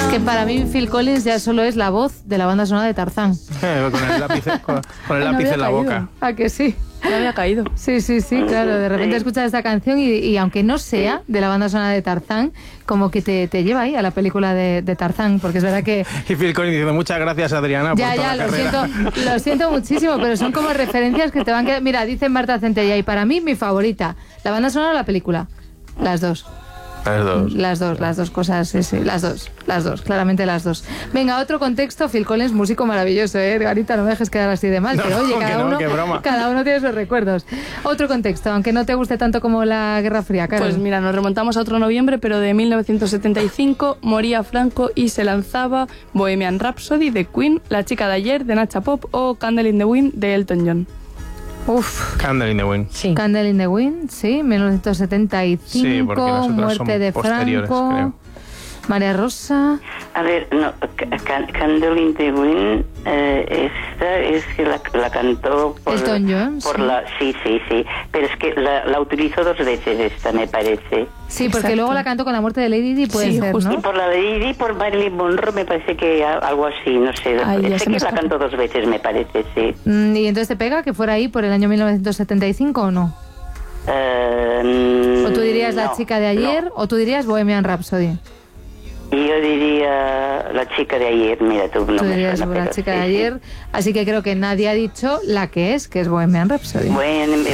que para mí Phil Collins ya solo es la voz de la banda sonora de Tarzán. Con el lápiz en la boca. ¿A que sí? No había caído. Sí, claro. De repente escuchas esta canción y aunque no sea de la banda sonora de Tarzán, como que te lleva ahí a la película de Tarzán, porque es verdad que... Y Phil Collins diciendo, muchas gracias, Adriana, por toda la carrera. Lo siento muchísimo, pero son como referencias que te van a quedar... Mira, dice Marta Centella, y para mí mi favorita, la banda sonora o la película. Las dos. Las dos cosas, sí, las dos, claramente las dos. Venga, otro contexto. Phil Collins, músico maravilloso, Garita, no me dejes quedar así de mal, no, pero oye, cada uno tiene sus recuerdos. Otro contexto, aunque no te guste tanto como la Guerra Fría, Carol. Pues mira, nos remontamos a otro noviembre, pero de 1975, moría Franco y se lanzaba Bohemian Rhapsody de Queen, La chica de ayer de Nacha Pop o Candle in the Wind de Elton John. Candle in the Wind. Sí. Candle in the Wind, sí, 1975, sí, porque las otras muerte de Franco, creo. María Rosa. A ver, no, Candle in the Wind, esta es que la cantó por Elton John. Sí, pero es que la utilizó dos veces esta, me parece. Sí, porque luego la cantó con la muerte de Lady Di, puede ser, justo. ¿no? Y por la Lady Di, por Marilyn Monroe, me parece que algo así, no sé. Sé que la cantó dos veces, me parece, sí. ¿Y entonces te pega que fuera ahí por el año 1975 o no? ¿O tú dirías La chica de ayer o tú dirías Bohemian Rhapsody? Y yo diría La chica de ayer, mira tú. Tú dirías La chica de ayer, así que creo que nadie ha dicho la que es Bohemian Rhapsody. Bueno,